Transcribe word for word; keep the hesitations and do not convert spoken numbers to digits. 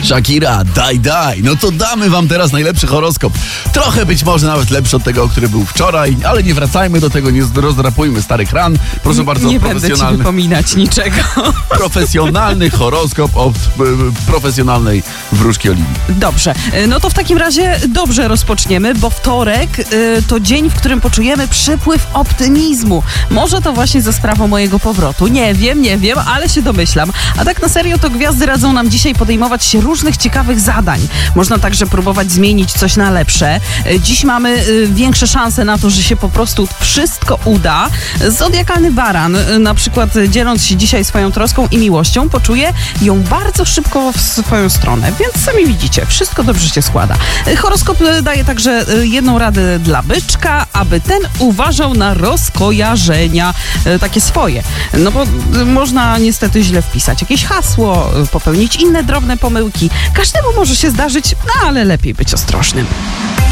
Shakira, daj, daj. No to damy wam teraz najlepszy horoskop. Trochę być może nawet lepszy od tego, który był wczoraj, ale nie wracajmy do tego, nie rozdrapujmy starych ran. Proszę bardzo, nie będę ci wypominać niczego. Profesjonalny horoskop od y, profesjonalnej wróżki Oliwii. Dobrze, no to w takim razie dobrze rozpoczniemy, bo wtorek y, to dzień, w którym poczujemy przypływ optymizmu. Może to właśnie za sprawą mojego powrotu. Nie wiem, nie wiem, ale się domyślam. A tak na serio to gwiazdy radzą nam dzisiaj podejmować się różnych ciekawych zadań. Można także próbować zmienić coś na lepsze. Dziś mamy y, większe szanse na to, że się po prostu wszystko uda. Zodiakalny baran, y, na przykład dzieląc się dzisiaj swoją troską i miłością, poczuje ją bardzo szybko w swoją stronę. Więc sami widzicie, wszystko dobrze się składa. Y, horoskop y, daje także y, jedną radę dla byczka, aby ten uważał na rozkojarzenia y, takie swoje. No bo y, można niestety źle wpisać jakieś hasło, y, popełnić inne drobne pomyłki. Każdemu może się zdarzyć, no ale lepiej być ostrożnym.